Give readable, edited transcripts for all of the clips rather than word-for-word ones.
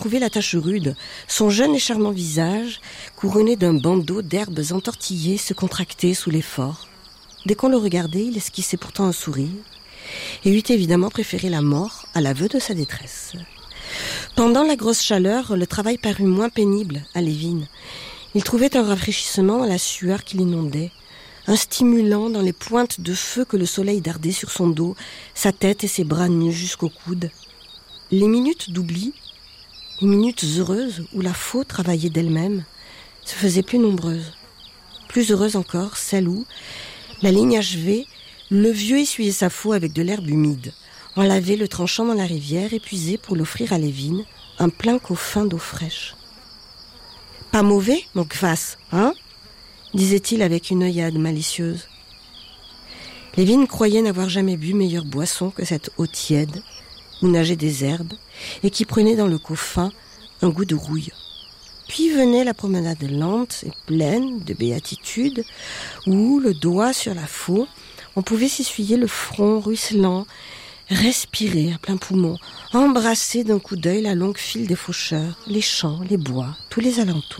trouvé la tâche rude. Son jeune et charmant visage, couronné d'un bandeau d'herbes entortillées, se contractait sous l'effort. Dès qu'on le regardait, il esquissait pourtant un sourire et eût évidemment préféré la mort à l'aveu de sa détresse. Pendant la grosse chaleur, le travail parut moins pénible à Lévin. Il trouvait un rafraîchissement dans la sueur qui l'inondait, un stimulant dans les pointes de feu que le soleil dardait sur son dos, sa tête et ses bras nus jusqu'au coude. Les minutes d'oubli, les minutes heureuses où la faux travaillait d'elle-même, se faisaient plus nombreuses. Plus heureuses encore, celles où, la ligne achevée, le vieux essuyait sa faux avec de l'herbe humide. On lavait le tranchant dans la rivière, épuisé pour l'offrir à Lévin, un plein coffin d'eau fraîche. « Pas mauvais, mon kvass, hein ?» disait-il avec une œillade malicieuse. Lévin croyait n'avoir jamais bu meilleure boisson que cette eau tiède, où nageaient des herbes, et qui prenait dans le coffin un goût de rouille. Puis venait la promenade lente et pleine de béatitude, où, le doigt sur la faux, on pouvait s'essuyer le front ruisselant, respirer à plein poumon, embrasser d'un coup d'œil la longue file des faucheurs, les champs, les bois, tous les alentours.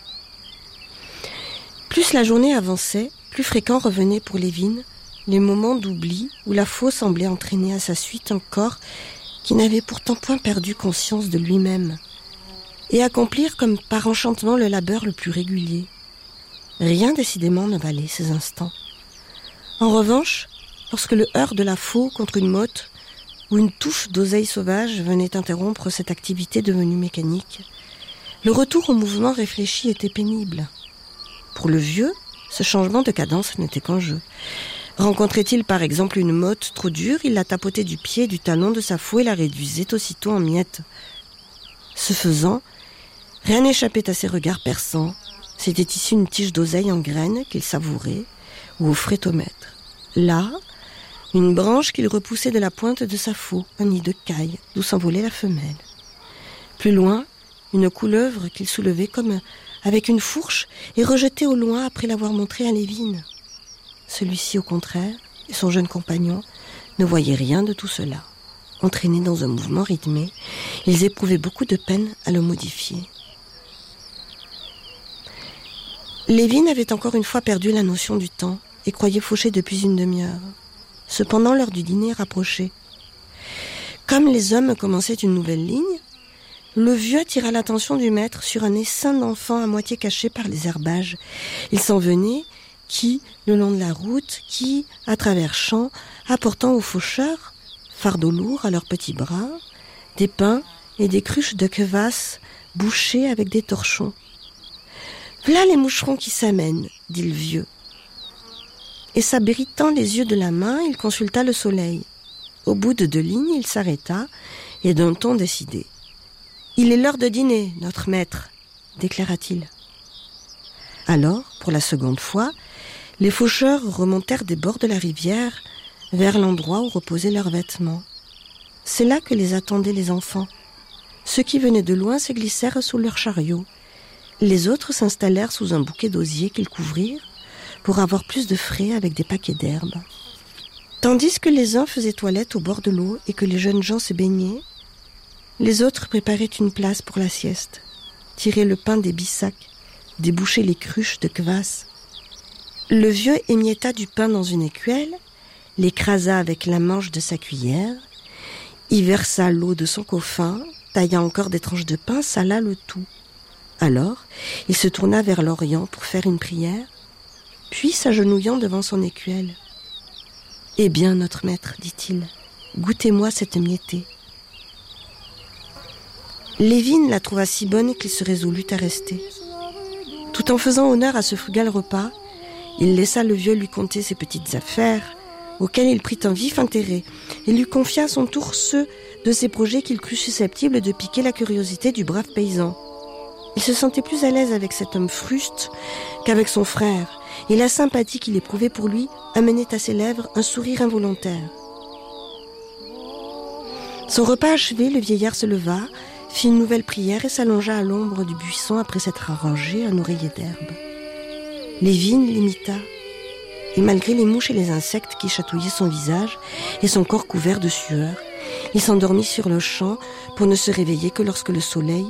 Plus la journée avançait, plus fréquents revenaient pour Lévin les moments d'oubli où la faux semblait entraîner à sa suite un corps qui n'avait pourtant point perdu conscience de lui-même, et accomplir comme par enchantement le labeur le plus régulier. Rien décidément ne valait ces instants. En revanche, lorsque le heurt de la faux contre une motte ou une touffe d'oseille sauvage venait interrompre cette activité devenue mécanique, le retour au mouvement réfléchi était pénible. Pour le vieux, ce changement de cadence n'était qu'un jeu. Rencontrait-il par exemple une motte trop dure, il la tapotait du pied et du talon de sa faux et la réduisait aussitôt en miettes. Ce faisant, rien n'échappait à ses regards perçants. C'était ici une tige d'oseille en graines qu'il savourait ou offrait au maître. Là, une branche qu'il repoussait de la pointe de sa faux, un nid de caille, d'où s'envolait la femelle. Plus loin, une couleuvre qu'il soulevait comme avec une fourche et rejetait au loin après l'avoir montrée à Lévin. Celui-ci, au contraire, et son jeune compagnon, ne voyaient rien de tout cela. Entraînés dans un mouvement rythmé, ils éprouvaient beaucoup de peine à le modifier. Lévin avait encore une fois perdu la notion du temps et croyait faucher depuis une demi-heure. Cependant, l'heure du dîner rapprochait. Comme les hommes commençaient une nouvelle ligne, le vieux attira l'attention du maître sur un essaim d'enfants à moitié caché par les herbages. Ils s'en venaient, qui, le long de la route, qui, à travers champs, apportant aux faucheurs, fardeaux lourds à leurs petits bras, des pains et des cruches de kvass bouchées avec des torchons. « V'là les moucherons qui s'amènent, dit le vieux. Et s'abritant les yeux de la main, il consulta le soleil. Au bout de 2 lignes, il s'arrêta et d'un ton décidé. « Il est l'heure de dîner, notre maître, déclara-t-il. » Alors, pour la seconde fois, les faucheurs remontèrent des bords de la rivière vers l'endroit où reposaient leurs vêtements. C'est là que les attendaient les enfants. Ceux qui venaient de loin se glissèrent sous leur chariot. Les autres s'installèrent sous un bouquet d'osier qu'ils couvrirent pour avoir plus de frais avec des paquets d'herbes. Tandis que les uns faisaient toilette au bord de l'eau et que les jeunes gens se baignaient, les autres préparaient une place pour la sieste, tiraient le pain des bissacs, débouchaient les cruches de kvass. Le vieux émietta du pain dans une écuelle, l'écrasa avec la manche de sa cuillère, y versa l'eau de son coffin, tailla encore des tranches de pain, sala le tout. Alors, il se tourna vers l'Orient pour faire une prière, puis s'agenouillant devant son écuelle. « Eh bien, notre maître, dit-il, goûtez-moi cette miettée. » Lévin la trouva si bonne qu'il se résolut à rester. Tout en faisant honneur à ce frugal repas, il laissa le vieux lui conter ses petites affaires, auxquelles il prit un vif intérêt, et lui confia à son tour ceux de ses projets qu'il crut susceptibles de piquer la curiosité du brave paysan. Il se sentait plus à l'aise avec cet homme fruste qu'avec son frère, et la sympathie qu'il éprouvait pour lui amenait à ses lèvres un sourire involontaire. Son repas achevé, le vieillard se leva, fit une nouvelle prière et s'allongea à l'ombre du buisson après s'être arrangé un oreiller d'herbe. Lévin l'imita, et malgré les mouches et les insectes qui chatouillaient son visage et son corps couvert de sueur, il s'endormit sur le champ pour ne se réveiller que lorsque le soleil,